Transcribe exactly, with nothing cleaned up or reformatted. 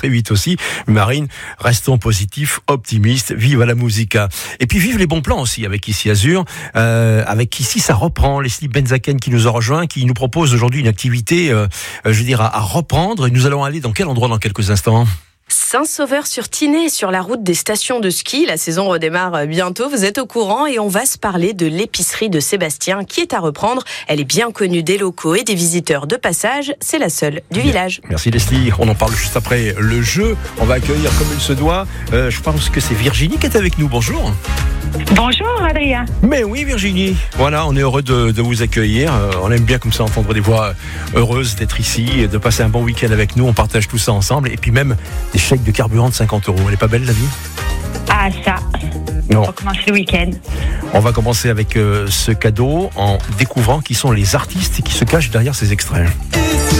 très vite aussi. Marine, restons positifs, optimistes, vive la musica. Et puis vive les bons plans aussi avec Ici Azur, euh, avec ici ça reprend. Leslie Benzaken qui nous a rejoint, qui nous propose aujourd'hui une activité, euh, je veux dire, à, à reprendre. Et nous allons aller dans quel endroit dans quelques instants ? Saint-Sauveur-sur-Tinée, sur la route des stations de ski. La saison redémarre bientôt, vous êtes au courant, et on va se parler de l'épicerie de Sébastien qui est à reprendre. Elle est bien connue des locaux et des visiteurs de passage. C'est la seule du village. Merci Leslie. On en parle juste après le jeu. On va accueillir comme il se doit. Euh, je pense que c'est Virginie qui est avec nous. Bonjour. Bonjour Adrien. Mais oui Virginie. Voilà, on est heureux de, de vous accueillir. Euh, on aime bien comme ça entendre des voix heureuses d'être ici, de passer un bon week-end avec nous. On partage tout ça ensemble. Et puis même des chèques de carburant de cinquante euros. Elle est pas belle la vie ? Ah ça, Non. on va commencer le week-end. On va commencer avec euh, ce cadeau en découvrant qui sont les artistes qui se cachent derrière ces extraits.